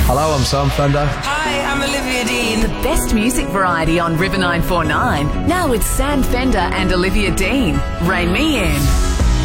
Hello, I'm Sam Fender. Hi, I'm Olivia Dean. The best music variety on River 949. Now it's Sam Fender and Olivia Dean. Ray me in.